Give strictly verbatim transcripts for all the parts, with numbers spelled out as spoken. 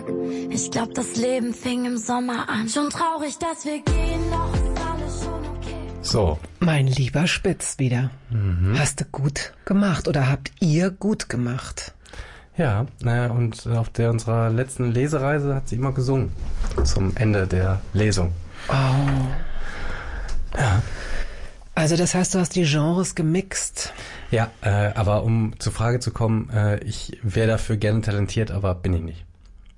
Ich glaub, das Leben fing im Sommer an. Schon traurig, dass wir gehen, doch ist alles schon okay. So. Mein lieber Spitz wieder. Mhm. Hast du gut gemacht oder habt ihr gut gemacht? Ja, naja, und auf der unserer letzten Lesereise hat sie immer gesungen. Zum Ende der Lesung. Oh. Ja. Also das heißt, du hast die Genres gemixt. Ja, äh, aber um zur Frage zu kommen, äh, ich wäre dafür gerne talentiert, aber bin ich nicht.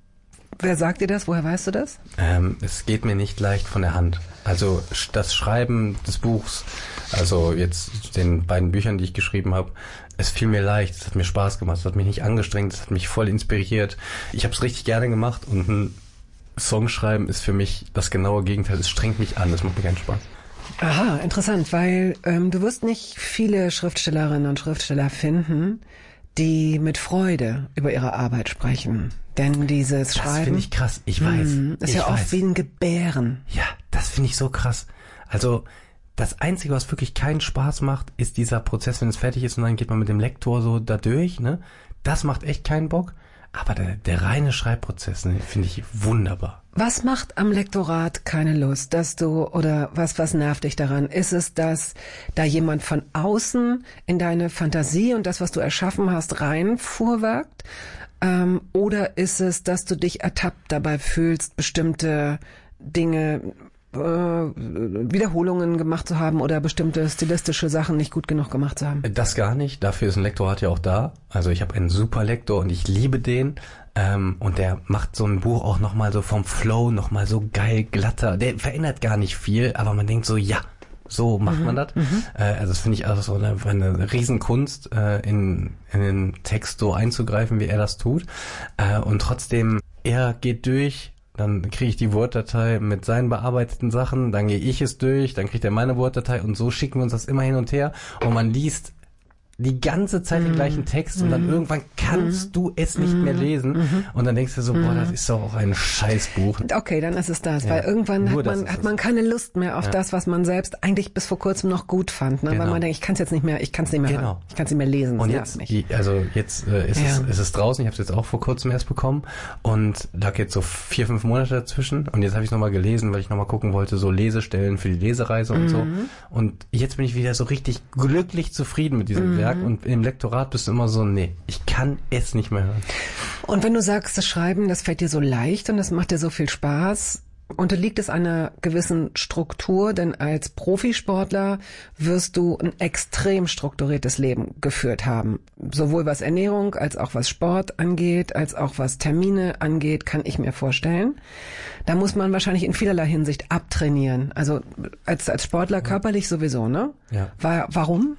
Wer sagt dir das? Woher weißt du das? Ähm, es geht mir nicht leicht von der Hand. Also das Schreiben des Buchs, also jetzt den beiden Büchern, die ich geschrieben habe, es fiel mir leicht, es hat mir Spaß gemacht, es hat mich nicht angestrengt, es hat mich voll inspiriert. Ich habe es richtig gerne gemacht und ein Song schreiben ist für mich das genaue Gegenteil. Es strengt mich an, es macht mir keinen Spaß. Aha, interessant, weil ähm, du wirst nicht viele Schriftstellerinnen und Schriftsteller finden, die mit Freude über ihre Arbeit sprechen. Denn dieses Schreiben... Das finde ich krass, ich weiß. Mh, ist ich ja weiß. oft wie ein Gebären. Ja, das finde ich so krass. Also das Einzige, was wirklich keinen Spaß macht, ist dieser Prozess, wenn es fertig ist und dann geht man mit dem Lektor so da durch. Ne? Das macht echt keinen Bock. Aber der, der reine Schreibprozess, ne, finde ich wunderbar. Was macht am Lektorat keine Lust, dass du, oder was, was nervt dich daran? Ist es, dass da jemand von außen in deine Fantasie und das, was du erschaffen hast, reinfuhrwerkt? Ähm, oder ist es, dass du dich ertappt dabei fühlst, bestimmte Dinge, äh, Wiederholungen gemacht zu haben oder bestimmte stilistische Sachen nicht gut genug gemacht zu haben? Das gar nicht. Dafür ist ein Lektorat ja auch da. Also ich habe einen super Lektor und ich liebe den. Ähm, und der macht so ein Buch auch nochmal so vom Flow nochmal so geil glatter. Der verändert gar nicht viel, aber man denkt so, ja, so macht mhm, man das. Mhm. Äh, also das finde ich also so eine, eine Riesenkunst, äh, in, in den Text so einzugreifen, wie er das tut. Äh, und trotzdem, er geht durch. Dann kriege ich die Word-Datei mit seinen bearbeiteten Sachen, dann gehe ich es durch, dann kriegt er meine Word-Datei und so schicken wir uns das immer hin und her und man liest die ganze Zeit mm. den gleichen Text und mm. dann irgendwann kannst mm. du es nicht mehr lesen mm. und dann denkst du so, boah, das ist doch auch ein Scheißbuch. Okay, dann ist es das, ja. Weil irgendwann Nur hat man hat man keine Lust mehr auf ja. das, was man selbst eigentlich bis vor kurzem noch gut fand, ne? Genau. Weil man denkt, ich kann es jetzt nicht mehr, ich kann es nicht mehr, genau. ich kann es nicht mehr lesen. Und jetzt, mich. also jetzt äh, ist, ja. es, ist es draußen, ich habe es jetzt auch vor kurzem erst bekommen und lag jetzt so vier, fünf Monate dazwischen und jetzt habe ich es nochmal gelesen, weil ich nochmal gucken wollte, so Lesestellen für die Lesereise und mm. so und jetzt bin ich wieder so richtig glücklich zufrieden mit diesem mm. Werk und im Lektor bist du immer so, nee, ich kann es nicht mehr hören. Und wenn du sagst, das Schreiben, das fällt dir so leicht und das macht dir so viel Spaß, unterliegt es einer gewissen Struktur, denn als Profisportler wirst du ein extrem strukturiertes Leben geführt haben. Sowohl was Ernährung als auch was Sport angeht, als auch was Termine angeht, kann ich mir vorstellen. Da muss man wahrscheinlich in vielerlei Hinsicht abtrainieren. Also als, als Sportler körperlich sowieso, ne? Ja. War, warum?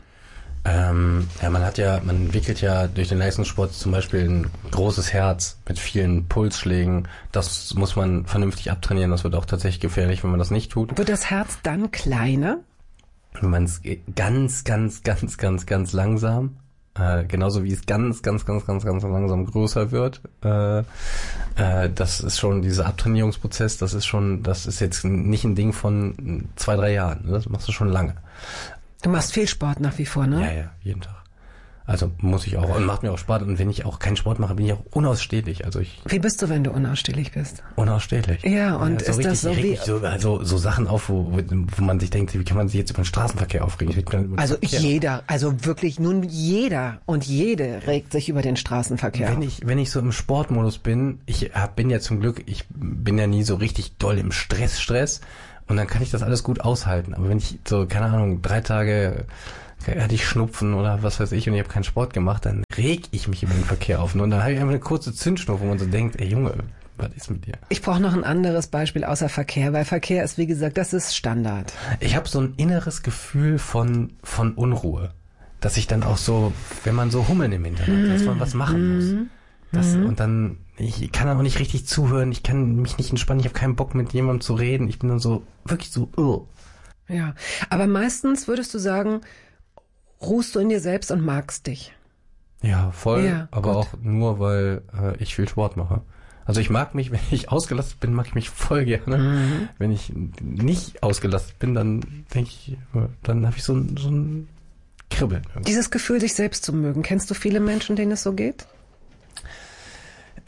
Ähm, ja, man hat ja, man entwickelt ja durch den Leistungssport zum Beispiel ein großes Herz mit vielen Pulsschlägen. Das muss man vernünftig abtrainieren. Das wird auch tatsächlich gefährlich, wenn man das nicht tut. Wird das Herz dann kleiner? Wenn man es ganz, ganz, ganz, ganz, ganz langsam, äh, genauso wie es ganz, ganz, ganz, ganz, ganz langsam größer wird. Äh, äh, das ist schon dieser Abtrainierungsprozess. Das ist schon, das ist jetzt nicht ein Ding von zwei, drei Jahren. Das machst du schon lange. Du machst viel Sport nach wie vor, ne? Ja, ja, jeden Tag. Also muss ich auch. Und macht mir auch Spaß. Und wenn ich auch keinen Sport mache, bin ich auch unausstehlich. Also ich. Wie bist du, wenn du unausstehlich bist? Unausstehlich. Ja, und ja, so ist richtig, das so ich reg wie... mich so, also so Sachen auf, wo, wo man sich denkt, wie kann man sich jetzt über den Straßenverkehr aufregen? Ich reg mich also Verkehr. jeder, also wirklich nun jeder und jede regt sich über den Straßenverkehr. Wenn ich, wenn ich so im Sportmodus bin, ich hab, bin ja zum Glück, ich bin ja nie so richtig doll im Stress, Stress. Und dann kann ich das alles gut aushalten. Aber wenn ich so, keine Ahnung, drei Tage hatte ich Schnupfen oder was weiß ich und ich habe keinen Sport gemacht, dann reg ich mich über den Verkehr auf. Und dann habe ich einfach eine kurze Zündschnur, wo man so denkt, ey Junge, was ist mit dir? Ich brauche noch ein anderes Beispiel außer Verkehr, weil Verkehr ist, wie gesagt, das ist Standard. Ich habe so ein inneres Gefühl von von Unruhe, dass ich dann auch so, wenn man so Hummeln im Hintern hat, dass man was machen muss. Das, mhm. Und dann, ich kann auch nicht richtig zuhören, ich kann mich nicht entspannen, ich habe keinen Bock mit jemandem zu reden, ich bin dann so, wirklich so, uh. Ja, aber meistens würdest du sagen, ruhst du in dir selbst und magst dich. Ja, voll, ja, aber gut. auch nur, weil äh, ich viel Sport mache. Also ich mag mich, wenn ich ausgelastet bin, mag ich mich voll gerne. Mhm. Wenn ich nicht ausgelastet bin, dann denke ich, dann habe ich so, so ein Kribbeln. Dieses Gefühl, sich selbst zu mögen, kennst du viele Menschen, denen es so geht?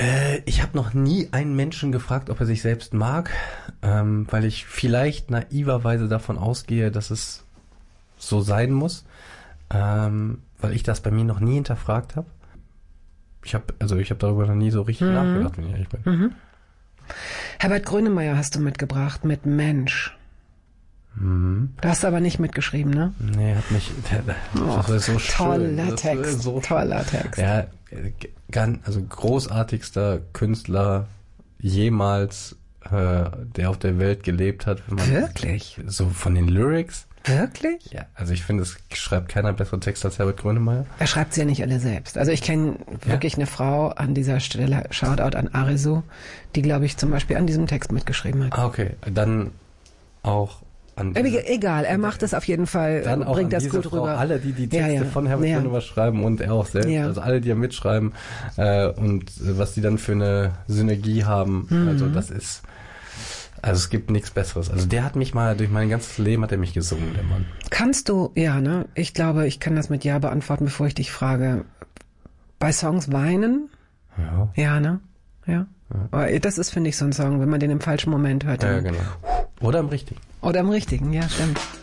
Äh, ich habe noch nie einen Menschen gefragt, ob er sich selbst mag, ähm, weil ich vielleicht naiverweise davon ausgehe, dass es so sein muss, ähm, weil ich das bei mir noch nie hinterfragt habe. Ich habe also ich habe darüber noch nie so richtig mhm. nachgedacht, wenn ich ehrlich bin. Mhm. Herbert Grönemeyer hast du mitgebracht mit Mensch. Mhm. Du hast aber nicht mitgeschrieben, ne? Nee, hat mich. Das oh, war so toller schön. Text. So toller Text. Ja, ganz, also großartigster Künstler jemals, äh, der auf der Welt gelebt hat. Wenn man Wirklich? So von den Lyrics. Wirklich? Ja, also ich finde, es schreibt keiner besseren Text als Herbert Grönemeyer. Er schreibt sie ja nicht alle selbst. Also ich kenne ja? wirklich eine Frau an dieser Stelle, Shoutout an Arisu, die, glaube ich, zum Beispiel an diesem Text mitgeschrieben hat. Ah, okay. Dann auch an diese, Egal, er macht es auf jeden Fall, dann auch bringt an das diese gut Frau, rüber. Alle, die die Texte ja, ja. von Herbert ja. Grönemeyer schreiben und er auch selbst, ja. also alle, die ja mitschreiben äh, und äh, was die dann für eine Synergie haben, mhm. also das ist... Also es gibt nichts Besseres. Also der hat mich mal, durch mein ganzes Leben hat er mich gesungen, der Mann. Kannst du, ja, ne? Ich glaube, ich kann das mit Ja beantworten, bevor ich dich frage. Bei Songs weinen? Ja. Ja, ne? Ja. ja. Aber das ist, finde ich, so ein Song, wenn man den im falschen Moment hört. Ja, genau. Oder im richtigen. Oder im richtigen, ja, stimmt.